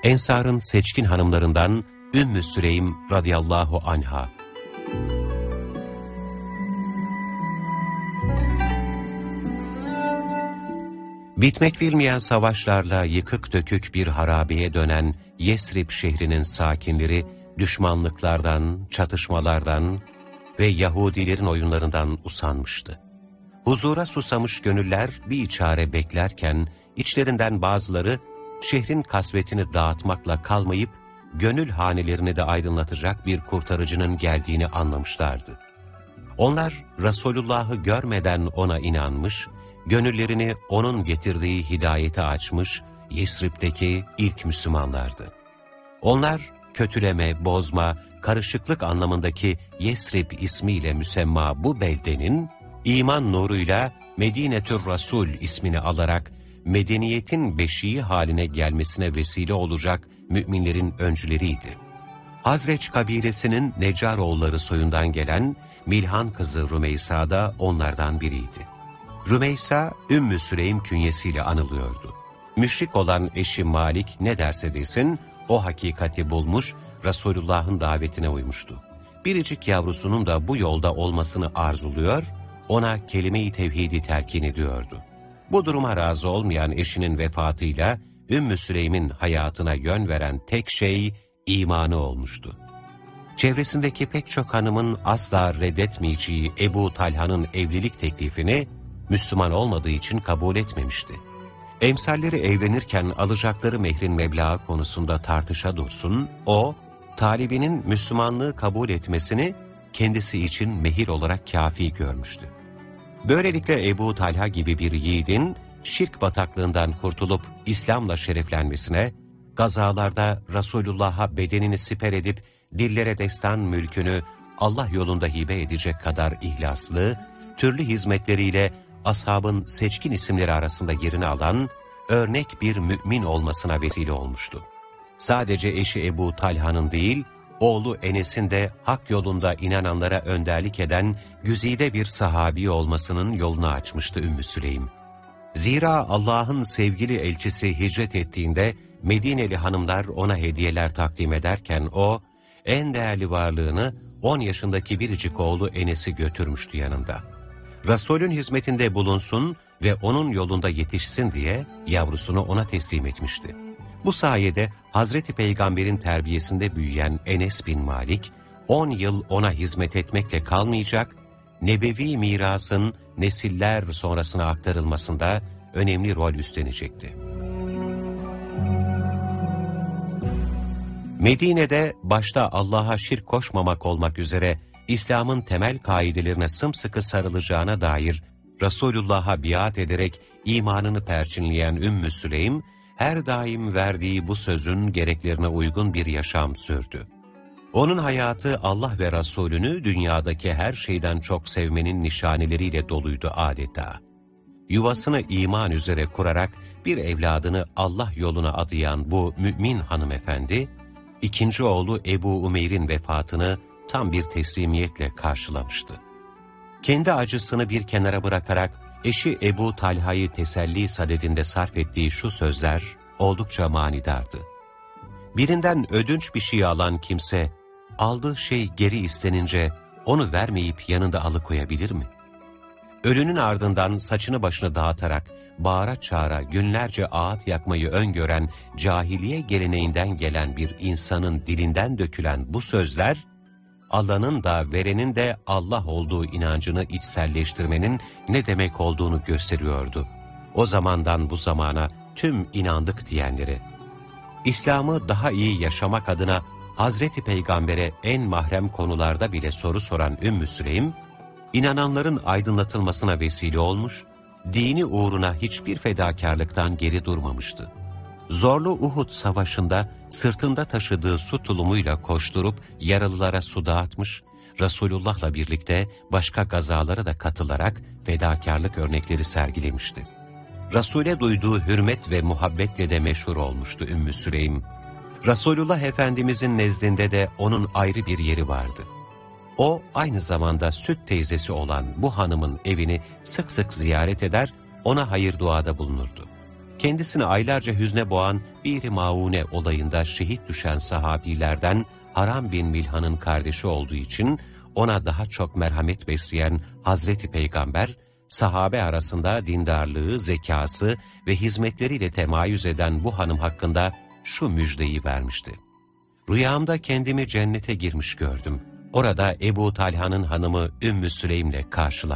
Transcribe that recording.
Ensar'ın seçkin hanımlarından Ümmü Süleym radıyallahu anha. Bitmek bilmeyen savaşlarla yıkık dökük bir harabeye dönen Yesrib şehrinin sakinleri düşmanlıklardan, çatışmalardan ve Yahudilerin oyunlarından usanmıştı. Huzura susamış gönüller bir çare beklerken içlerinden bazıları şehrin kasvetini dağıtmakla kalmayıp gönül hanelerini de aydınlatacak bir kurtarıcının geldiğini anlamışlardı. Onlar Resulullah'ı görmeden ona inanmış, gönüllerini onun getirdiği hidayete açmış Yesrib'deki ilk Müslümanlardı. Onlar kötüleme, bozma, karışıklık anlamındaki Yesrib ismiyle müsemma bu beldenin iman nuruyla Medinetür Rasul ismini alarak medeniyetin beşiği haline gelmesine vesile olacak müminlerin öncüleriydi. Hazreç kabilesinin Neccaroğulları soyundan gelen Milhan kızı Rümeysa da onlardan biriydi. Rümeysa, Ümmü Süleym künyesiyle anılıyordu. Müşrik olan eşi Malik ne derse desin, o hakikati bulmuş, Resulullah'ın davetine uymuştu. Biricik yavrusunun da bu yolda olmasını arzuluyor, ona kelime-i tevhidi telkin ediyordu. Bu duruma razı olmayan eşinin vefatıyla Ümmü Süleym'in hayatına yön veren tek şey imanı olmuştu. Çevresindeki pek çok hanımın asla reddetmeyeceği Ebu Talha'nın evlilik teklifini Müslüman olmadığı için kabul etmemişti. Emsalleri evlenirken alacakları mehrin meblağı konusunda tartışa dursun, o, talibinin Müslümanlığı kabul etmesini kendisi için mehir olarak kâfi görmüştü. Böylelikle Ebu Talha gibi bir yiğidin şirk bataklığından kurtulup İslam'la şereflenmesine, gazalarda Resulullah'a bedenini siper edip dillere destan mülkünü Allah yolunda hibe edecek kadar ihlaslı, türlü hizmetleriyle ashabın seçkin isimleri arasında yerini alan örnek bir mümin olmasına vesile olmuştu. Sadece eşi Ebu Talha'nın değil, oğlu Enes'in de hak yolunda inananlara önderlik eden güzide bir sahabi olmasının yolunu açmıştı Ümmü Süleym. Zira Allah'ın sevgili elçisi hicret ettiğinde Medineli hanımlar ona hediyeler takdim ederken o, en değerli varlığını 10 yaşındaki biricik oğlu Enes'i götürmüştü yanında. Resulün hizmetinde bulunsun ve onun yolunda yetişsin diye yavrusunu ona teslim etmişti. Bu sayede Hazreti Peygamber'in terbiyesinde büyüyen Enes bin Malik, 10 yıl ona hizmet etmekle kalmayacak, nebevi mirasın nesiller sonrasına aktarılmasında önemli rol üstlenecekti. Medine'de başta Allah'a şirk koşmamak olmak üzere İslam'ın temel kaidelerine sımsıkı sarılacağına dair Resulullah'a biat ederek imanını perçinleyen Ümmü Süleym, her daim verdiği bu sözün gereklerine uygun bir yaşam sürdü. Onun hayatı Allah ve Resulünü dünyadaki her şeyden çok sevmenin nişaneleriyle doluydu adeta. Yuvasını iman üzere kurarak bir evladını Allah yoluna adayan bu mümin hanımefendi, ikinci oğlu Ebu Umeyr'in vefatını tam bir teslimiyetle karşılamıştı. Kendi acısını bir kenara bırakarak eşi Ebu Talha'yı teselli sadedinde sarf ettiği şu sözler oldukça manidardı. Birinden ödünç bir şey alan kimse, aldığı şey geri istenince onu vermeyip yanında alıkoyabilir mi? Ölünün ardından saçını başını dağıtarak, bağıra çağıra günlerce ağıt yakmayı öngören cahiliye geleneğinden gelen bir insanın dilinden dökülen bu sözler, Allah'ın da verenin de Allah olduğu inancını içselleştirmenin ne demek olduğunu gösteriyordu. O zamandan bu zamana tüm inandık diyenlere. İslam'ı daha iyi yaşamak adına Hazreti Peygamber'e en mahrem konularda bile soru soran Ümmü Süleym, inananların aydınlatılmasına vesile olmuş, dini uğruna hiçbir fedakarlıktan geri durmamıştı. Zorlu Uhud Savaşı'nda sırtında taşıdığı su tulumuyla koşturup yaralılara su dağıtmış, Resulullah'la birlikte başka gazalara da katılarak fedakarlık örnekleri sergilemişti. Resul'e duyduğu hürmet ve muhabbetle de meşhur olmuştu Ümmü Süleym. Resulullah Efendimizin nezdinde de onun ayrı bir yeri vardı. O aynı zamanda süt teyzesi olan bu hanımın evini sık sık ziyaret eder, ona hayır duada bulunurdu. kendisini aylarca hüzne boğan Bir Maune olayında şehit düşen sahabilerden Haram bin Milhan'ın kardeşi olduğu için ona daha çok merhamet besleyen Hazreti Peygamber, sahabe arasında dindarlığı, zekası ve hizmetleriyle temayüz eden bu hanım hakkında şu müjdeyi vermişti. Rüyamda kendimi cennete girmiş gördüm. Orada Ebu Talha'nın hanımı Ümmü Süleym'le karşılaştım.